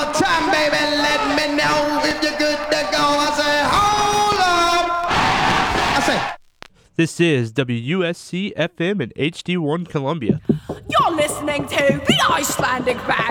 more time, baby. Let me know if you're good to go. I say, hold up. I say. This is WUSC FM and HD1 Columbia. You're listening to the Icelandic Band.